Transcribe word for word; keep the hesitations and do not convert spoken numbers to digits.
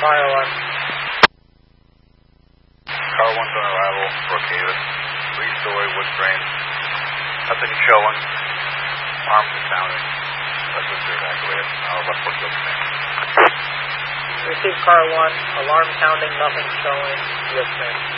Fire alarm. Car one's on arrival, Brookhaven. Three-story wood frame. Nothing showing. Arms are sounding. Residents are evacuated. Now about Brookfield command. Receive car one. Alarm sounding, nothing showing. Yes, ma'am.